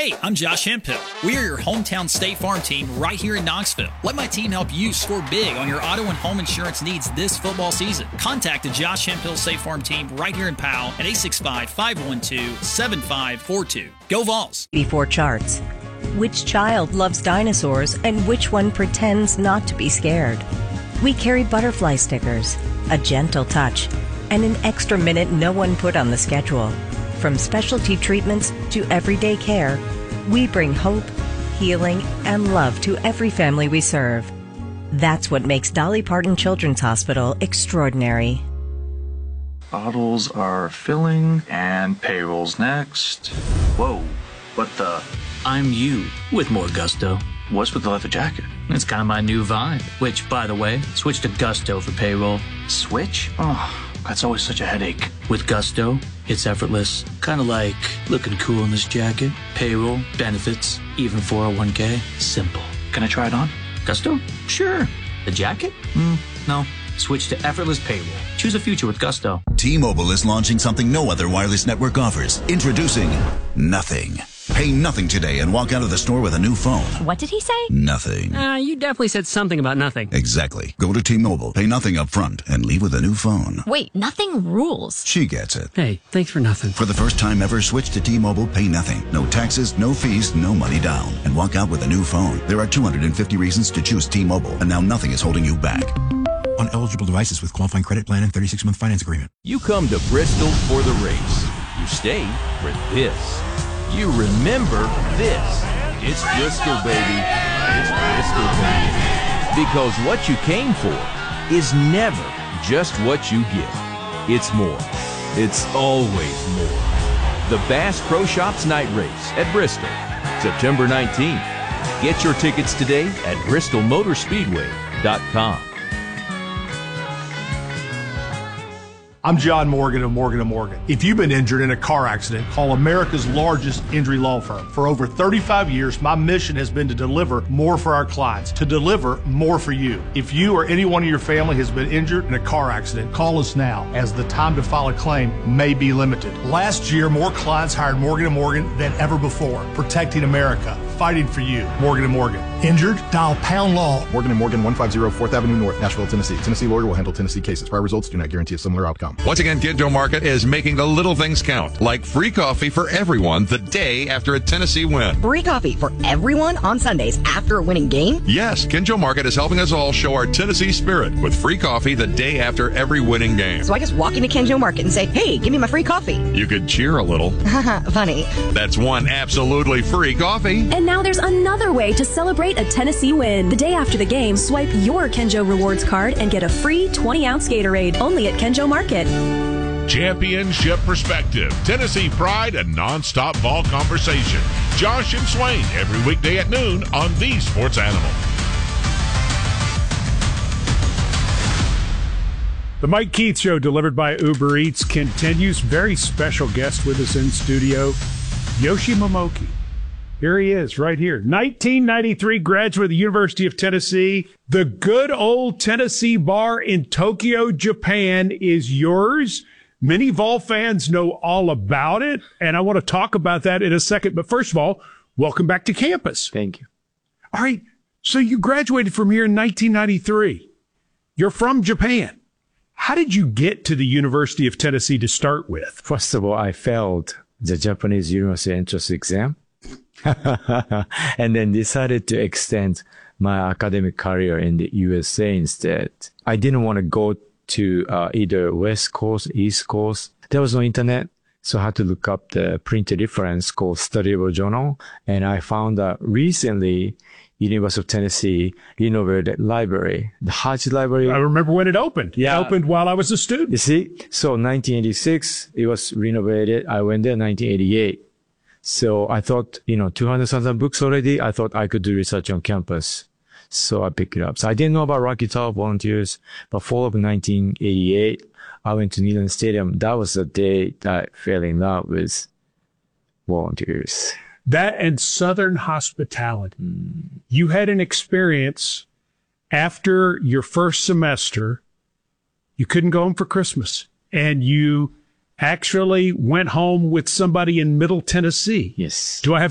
Hey, I'm Josh Hemphill. We are your hometown State Farm team right here in Knoxville. Let my team help you score big on your auto and home insurance needs this football season. Contact the Josh Hemphill State Farm team right here in Powell at 865-512-7542. Go Vols! 84 charts. Which child loves dinosaurs and which one pretends not to be scared? We carry butterfly stickers, a gentle touch, and an extra minute no one put on the schedule. From specialty treatments to everyday care, we bring hope, healing, and love to every family we serve. That's what makes Dolly Parton Children's Hospital extraordinary. Bottles are filling and payroll's next. Whoa, what the? I'm you with more gusto. What's with the leather jacket? It's kind of my new vibe, which, by the way, switch to Gusto for payroll. Switch? Oh, that's always such a headache. With Gusto, it's effortless. Kind of like looking cool in this jacket. Payroll, benefits, even 401k. Simple. Can I try it on? Gusto? Sure. The jacket? No. Switch to effortless payroll. Choose a future with Gusto. T-Mobile is launching something no other wireless network offers. Introducing Nothing. Pay nothing today and walk out of the store with a new phone. What did he say? Nothing. You definitely said something about nothing. Exactly. Go to T-Mobile, pay nothing up front, and leave with a new phone. Wait, nothing rules. She gets it. Hey, thanks for nothing. For the first time ever, switch to T-Mobile, pay nothing. No taxes, no fees, no money down. And walk out with a new phone. There are 250 reasons to choose T-Mobile, and now nothing is holding you back. On eligible devices with qualifying credit plan and 36-month finance agreement. You come to Bristol for the race. You stay for this. You remember this. It's Bristol, baby. It's Bristol, baby. Because what you came for is never just what you get. It's more. It's always more. The Bass Pro Shops Night Race at Bristol, September 19th. Get your tickets today at bristolmotorspeedway.com. I'm John Morgan of Morgan & Morgan. If you've been injured in a car accident, call America's largest injury law firm. For over 35 years, my mission has been to deliver more for our clients, to deliver more for you. If you or anyone in your family has been injured in a car accident, call us now, as the time to file a claim may be limited. Last year, more clients hired Morgan & Morgan than ever before, protecting America, fighting for you. Morgan & Morgan. Injured? Dial pound law. Morgan & Morgan, 150 4th Avenue North, Nashville, Tennessee. Tennessee lawyer will handle Tennessee cases. Prior results do not guarantee a similar outcome. Once again, Kinjo Market is making the little things count, like free coffee for everyone the day after a Tennessee win. Free coffee for everyone on Sundays after a winning game? Yes, Kinjo Market is helping us all show our Tennessee spirit with free coffee the day after every winning game. So I just walk into Kinjo Market and say, hey, give me my free coffee. You could cheer a little. Funny. That's one absolutely free coffee. And now there's another way to celebrate a Tennessee win. The day after the game, swipe your Kinjo Rewards card and get a free 20-ounce Gatorade only at Kinjo Market. Championship Perspective, Tennessee pride, and nonstop ball conversation. Josh and Swain every weekday at noon on The Sports Animal. The Mike Keith Show, delivered by Uber Eats, continues. Very special guest with us in studio, Yoshi Momoki. Here he is, right here. 1993 graduate of the University of Tennessee. The good old Tennessee bar in Tokyo, Japan is yours. Many Vol fans know all about it, and I want to talk about that in a second. But first of all, welcome back to campus. Thank you. All right, so you graduated from here in 1993. You're from Japan. How did you get to the University of Tennessee to start with? First of all, I failed the Japanese university entrance exam and then decided to extend my academic career in the USA instead. I didn't want to go to either West Coast, East Coast. There was no internet, so I had to look up the printed reference called Studyable Journal, and I found that recently University of Tennessee renovated library, the Hodge Library. I remember when it opened. Yeah. It opened while I was a student. You see? So 1986, it was renovated. I went there in 1988. So I thought, 200,000 books already. I thought I could do research on campus. So I picked it up. So I didn't know about Rocky Top volunteers, but fall of 1988, I went to Neyland Stadium. That was the day that I fell in love with volunteers. That and Southern hospitality. You had an experience after your first semester. You couldn't go home for Christmas, and you actually went home with somebody in Middle Tennessee. Yes. Do I have